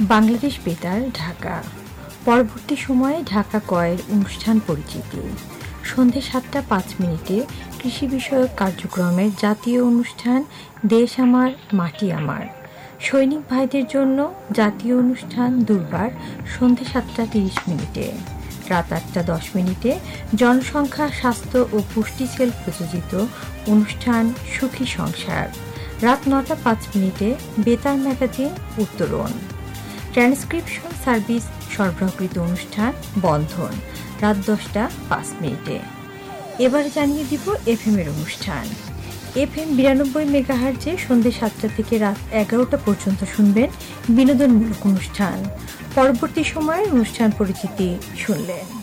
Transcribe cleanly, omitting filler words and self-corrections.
বাংলাদেশ বেতার ঢাকা। পরবর্তী সময়ে ঢাকা কয়ের অনুষ্ঠান পরিচিতি। সন্ধে 7:05 কৃষি বিষয়ক কার্যক্রমের জাতীয় অনুষ্ঠান দেশ আমার মাটি আমার। সৈনিক ভাইদের জন্য জাতীয় অনুষ্ঠান দুর্বার সন্ধে 7:30। রাত 8:10 জনসংখ্যা, স্বাস্থ্য ও পুষ্টি সেল প্রযোজিত অনুষ্ঠান সুখী সংসার। রাত 9:05 বেতার ম্যাগাজিন উত্তরণ। ট্রান্সক্রিপশন সার্ভিস সরবরাহকৃত অনুষ্ঠান বন্ধন। রাত 10:05। এবার জানিয়ে দিব এফএম এর অনুষ্ঠান। এফএম 92 মেগাহার্জে সন্ধ্যে 7টা থেকে রাত 11টা পর্যন্ত শুনবেন বিনোদনমূলক অনুষ্ঠান। পরবর্তী সময়ের অনুষ্ঠান পরিচিতি শুনলেন।